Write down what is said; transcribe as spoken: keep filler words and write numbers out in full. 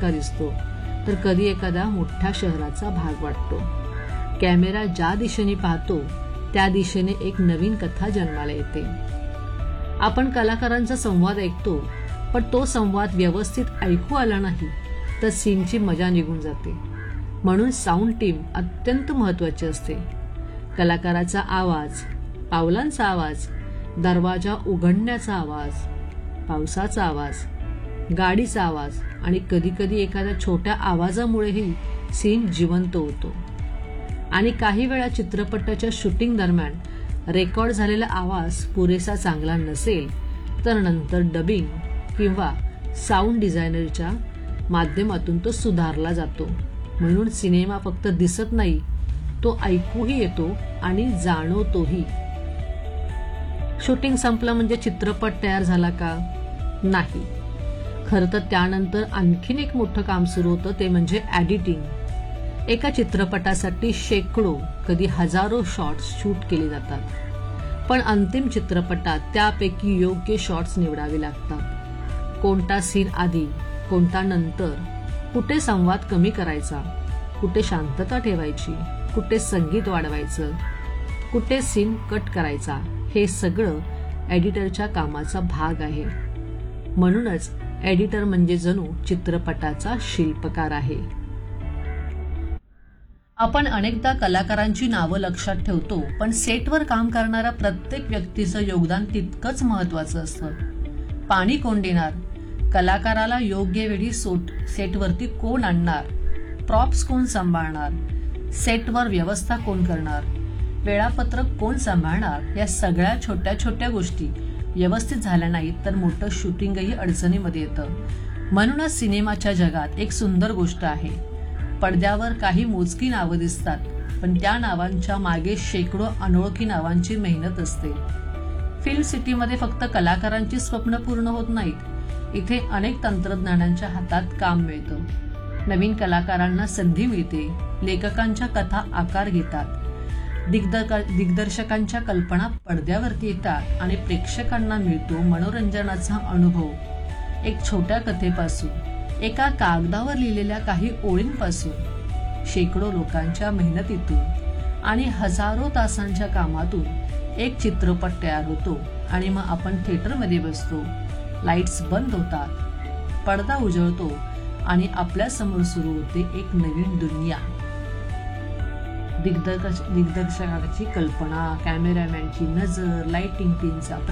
निसर्गासारखा दिसतो, तर कधी एखाद्या मोठ्या शहराचा भाग वाटतो. कॅमेरा ज्या दिशेने पाहतो त्या दिशेने एक नवीन कथा जन्माला येते. आपण कलाकारांचा संवाद ऐकतो, पण तो संवाद व्यवस्थित ऐकू आला नाही तर सीनची मजा निघून जाते. म्हणून साऊंड टीम अत्यंत महत्त्वाची असते. कलाकाराचा आवाज, पावलांचा आवाज, दरवाजा उघडण्याचा आवाज, पावसाचा आवाज, गाडीचा आवाज आणि कधीकधी एखाद्या छोट्या आवाजामुळेही सीन जिवंत होतो. आणि काही वेळा चित्रपटाच्या शूटिंग दरम्यान रेकॉर्ड झालेला आवाज पुरेसा चांगला नसेल तर नंतर डबिंग किंवा साऊंड डिझायनरच्या माध्यमातून तो सुधारला जातो. म्हणून सिनेमा फक्त दिसत नाही, तो ऐकूही येतो आणि जाणवतोही. शूटिंग संपलं म्हणजे चित्रपट तयार झाला का? नाही. खरं तर त्यानंतर आणखीन एक मोठं काम सुरू होतं, ते म्हणजे एडिटिंग. एका चित्रपटासाठी शेकडो, कधी हजारो शॉट्स शूट केले जातात, पण अंतिम चित्रपटात त्यापैकी योग्य शॉट्स निवडावे लागतात. कोणता सीन आधी, कोणता नंतर, कुठे संवाद कमी करायचा, कुठे शांतता ठेवायची, कुठे संगीत वाढवायचं, कुठे सीन कट करायचा, हे सगळं एडिटरच्या कामाचा भाग आहे. म्हणूनच एडिटर म्हणजे जणू चित्रपटाचा शिल्पकार आहे. आपण अनेकदा कलाकारांची नावं लक्षात ठेवतो, पण सेटवर काम करणाऱ्या प्रत्येक व्यक्तीचं योगदान तितकंच महत्वाचं असतं. पाणी कोण देणार, कलाकाराला योग्य वेळी सेटवरती कोण आणणार, प्रॉप्स कोण सांभाळणार, सेटवर व्यवस्था कोण करणार, वेळापत्रक कोण सांभाळणार, या सगळ्या छोट्या छोट्या गोष्टी व्यवस्थित झाल्या नाहीत तर मोठं शूटिंगही अडचणीमध्ये येतं. म्हणूनच सिनेमाच्या जगात एक सुंदर गोष्ट आहे. पडद्यावर काही मोजकी नावं दिसतात, पण त्या नावांच्या मागे शेकडो अनोळखी नावांची मेहनत असते. फिल्म सिटीमध्ये फक्त कलाकारांची स्वप्न पूर्ण होत नाहीत, इथे अनेक तंत्रज्ञानांच्या हातात काम मिळतं. नवीन कलाकारांना संधी मिळते, लेखकांच्या कथा आकार घेतात, दिग्दर्शकांच्या कल्पना पडद्यावरती येतात आणि प्रेक्षकांना मिळतो मनोरंजनाचा अनुभव. एक छोट्या कथेपासून, एका कागदावर लिहिलेल्या काही ओळींपासून, शेकडो लोकांच्या मेहनतीतून आणि हजारो तासांच्या कामातून एक चित्रपट तयार होतो. आणि मग आपण थिएटरमध्ये बसतो, लाईट्स बंद होतात, पडदा उजळतो आणि आपल्या समोर सुरू होते एक नवीन दुनिया. दिग्दर्शकाची कल्पना, कॅमेरामॅनची नजर, लाइटिंग टीमचा